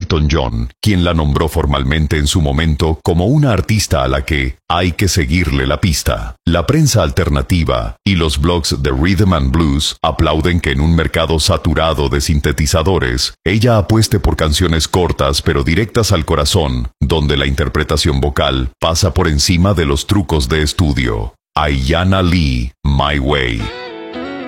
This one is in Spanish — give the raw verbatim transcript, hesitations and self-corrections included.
Elton John, quien la nombró formalmente en su momento como una artista a la que hay que seguirle la pista. La prensa alternativa y los blogs de Rhythm and Blues aplauden que en un mercado saturado de sintetizadores, ella apueste por canciones cortas pero directas al corazón, donde la interpretación vocal pasa por encima de los trucos de estudio. Ayanna Lee, My Way.